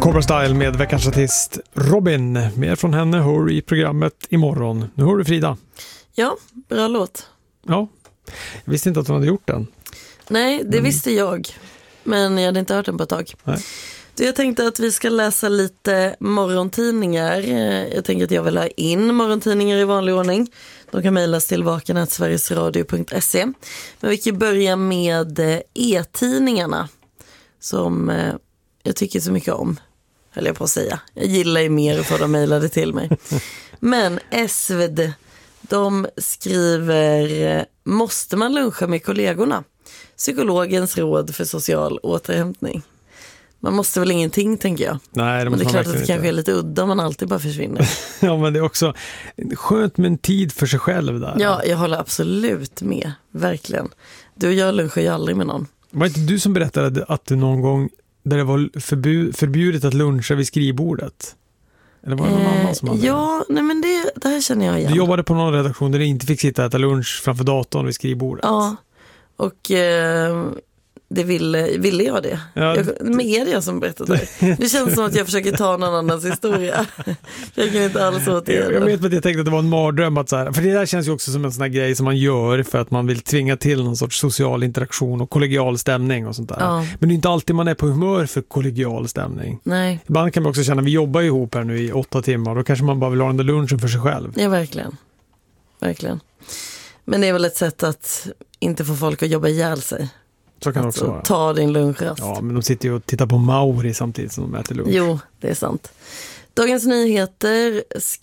Cobra Style med veckans artist Robin. Mer från henne hör i programmet imorgon. Nu hör du Frida. Ja, bra låt. Ja, jag visste inte att hon hade gjort den. Nej, det visste jag. Men jag hade inte hört den på ett tag. Nej. Jag tänkte att vi ska läsa lite morgontidningar. Jag tänker att jag vill ha in morgontidningar i vanlig ordning. De kan mejlas till vaken@sverigesradio.se. Men vi kan börja med e-tidningarna. Som jag tycker så mycket om. Höll jag på att säga. Jag gillar ju mer att få dem mejlade till mig. Men SvD, de skriver: måste man luncha med kollegorna? Psykologens råd för social återhämtning. Man måste väl ingenting, tänker jag. Nej, men det är klart att det kanske är lite udda om man alltid bara försvinner. Ja, men det är också skönt med en tid för sig själv där. Ja, jag håller absolut med. Verkligen. Du och jag lunchar ju aldrig med någon. Var inte du som berättade att du någon gång där det var förbjudet att luncha vid skrivbordet? Eller var det någon annan som hade ja, nej men det här känner jag igen. Du jobbade på någon redaktion där du inte fick sitta och äta lunch framför datorn vid skrivbordet. Ja, och det ville jag det. Ja, men är det jag som berättat det? Det känns som att jag försöker ta någon annans historia. Jag kan inte alls åt det. Jag vet att jag tänkte att det var en mardröm att så här, för det där känns ju också som en sån här grej som man gör för att man vill tvinga till någon sorts social interaktion och kollegial stämning och sånt där. Ja. Men det är inte alltid man är på humör för kollegial stämning. Nej. Ibland kan man också känna, vi jobbar ihop här nu i 8 timmar, då kanske man bara vill ha den där lunchen för sig själv. Ja, verkligen. Verkligen. Men det är väl ett sätt att inte få folk att jobba ihjäl sig. Så kan det också vara. Ta din lunchrast. Ja, men de sitter ju och tittar på Mauri samtidigt som de äter lunch. Jo, det är sant. Dagens Nyheter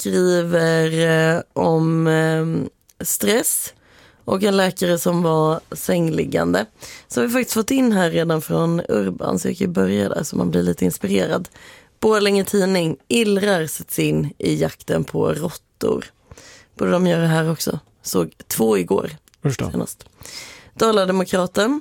skriver om stress och en läkare som var sängliggande. Så har vi faktiskt fått in här redan från Urban, så jag kan börja där så man blir lite inspirerad. Borlänge Tidning: illrar sätts in i jakten på råttor. Borde de göra här också. Såg 2 igår senast. Dala-Demokraten: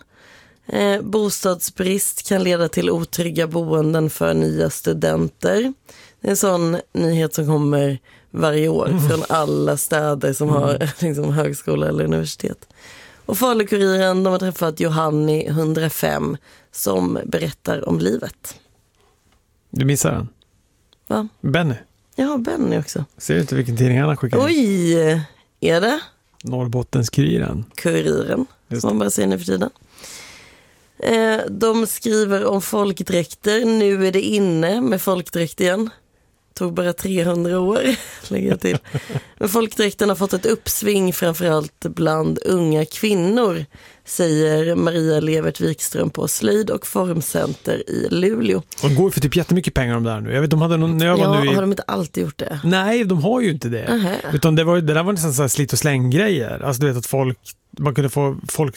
bostadsbrist kan leda till otrygga boenden för nya studenter. Det är en sån nyhet som kommer varje år från alla städer som har liksom högskola eller universitet. Och Falukuriren, de har träffat Johanni, 105, som berättar om livet. Du missar den? Va? Benny. Ja, Benny också. Ser du inte vilken tidning han har skickat in? Oj, är det? Norrbottenskuriren. Kuriren, som man bara säger nu för tiden. De skriver om folkdräkter. Nu är det inne med folkdräkt igen. Tog bara 300 år, lägger jag till. Men folkdräkten har fått ett uppsving framförallt bland unga kvinnor, säger Maria Levert Wikström på Slöjd- och formcenter i Luleå. De går för typ jättemycket pengar om det här nu. Jag vet, de hade någon, när jag var nu har de inte alltid gjort det? Nej, de har ju inte det. Utan det där var nästan så här slit- och släng-grejer. Alltså du vet att man kunde få folk